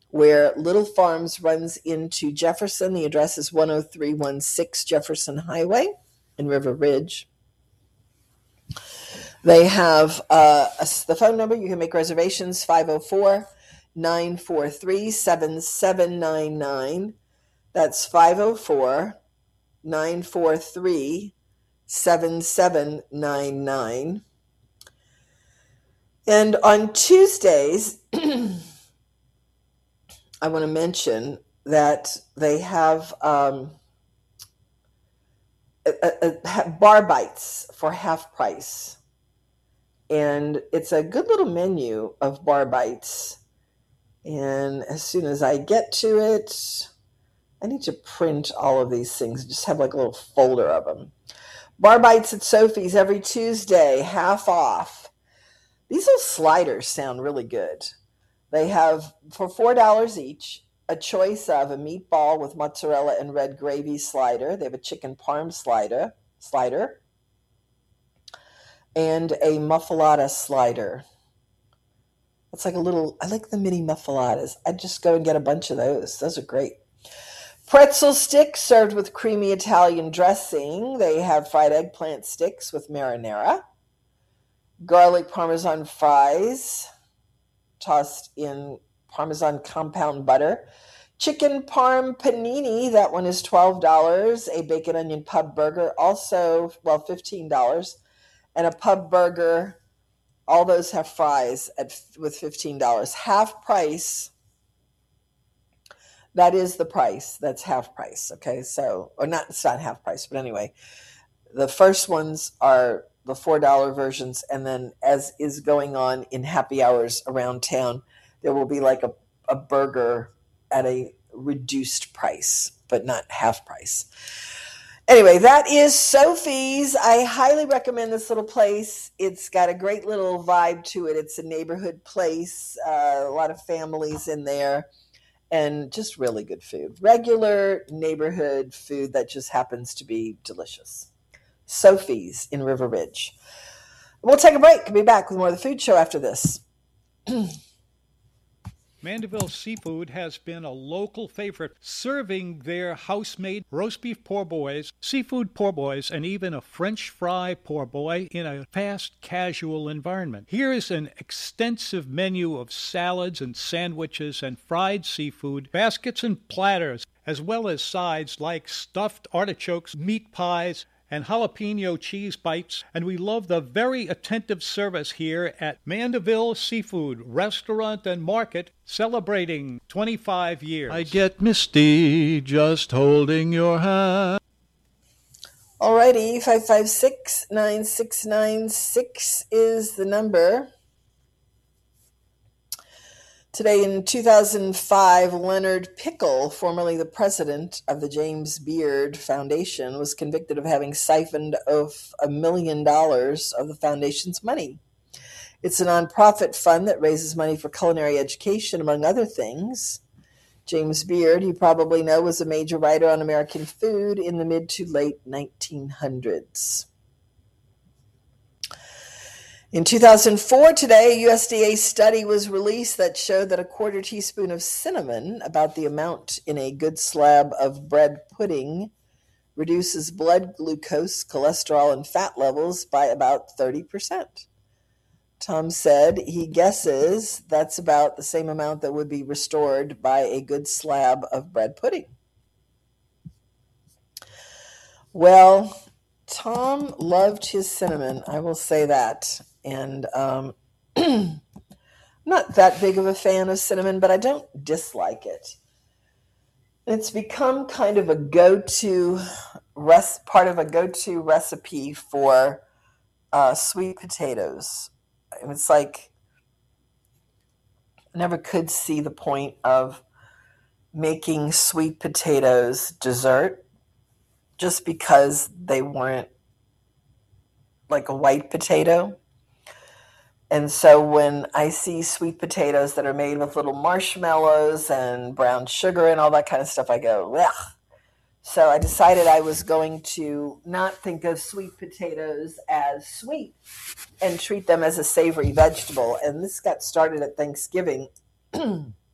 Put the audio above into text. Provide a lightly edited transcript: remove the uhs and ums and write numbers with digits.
where Little Farms runs into Jefferson. The address is 10316 Jefferson Highway in River Ridge. They have the phone number. You can make reservations, 504-943-7799. That's 504-943-7799. And on Tuesdays, I want to mention that they have bar bites for half price. And it's a good little menu of bar bites. And as soon as I get to it, I need to print all of these things, just have like a little folder of them. Bar bites at Sophie's every Tuesday, half off. These little sliders sound really good. They have, for $4 each, a choice of a meatball with mozzarella and red gravy slider. They have a chicken parm slider, and a muffalata slider. It's like a little, I like the mini muffaladas. I'd just go and get a bunch of those. Those are great. Pretzel sticks served with creamy Italian dressing. They have fried eggplant sticks with marinara. Garlic Parmesan fries tossed in Parmesan compound butter. Chicken parm panini, that one is $12. A bacon onion pub burger, also, $15. And a pub burger, all those have fries with $15. Half price, that is the price. That's half price, okay? So, or not, it's not half price, but anyway. The first ones are the $4 versions, and then as is going on in happy hours around town, there will be like a burger at a reduced price, but not half price. Anyway, that is Sophie's. I highly recommend this little place. It's got a great little vibe to it. It's a neighborhood place, a lot of families in there, and just really good food. Regular neighborhood food that just happens to be delicious. Sophie's in River Ridge. We'll take a break. We'll be back with more of the food show after this. Mandeville Seafood has been a local favorite, serving their house-made roast beef poor boys, seafood poor boys, and even a French fry poor boy in a fast, casual environment. Here is an extensive menu of salads and sandwiches and fried seafood, baskets and platters, as well as sides like stuffed artichokes, meat pies, and jalapeno cheese bites, and we love the very attentive service here at Mandeville Seafood Restaurant and Market, celebrating 25 years. I get misty just holding your hand. Alrighty, 556-9696 is the number. Today in 2005, Leonard Pickle, formerly the president of the James Beard Foundation, was convicted of having siphoned off $1 million of the foundation's money. It's a nonprofit fund that raises money for culinary education, among other things. James Beard, you probably know, was a major writer on American food in the mid to late 1900s. In 2004, today, a USDA study was released that showed that a quarter teaspoon of cinnamon, about the amount in a good slab of bread pudding, reduces blood glucose, cholesterol, and fat levels by about 30%. Tom said he guesses that's about the same amount that would be restored by a good slab of bread pudding. Well, Tom loved his cinnamon, I will say that. And I'm not that big of a fan of cinnamon, but I don't dislike it. It's become kind of a go-to part of a go-to recipe for sweet potatoes. It's like I never could see the point of making sweet potatoes dessert just because they weren't like a white potato. And so when I see sweet potatoes that are made with little marshmallows and brown sugar and all that kind of stuff, I go, ugh. So I decided I was going to not think of sweet potatoes as sweet and treat them as a savory vegetable. And this got started at Thanksgiving.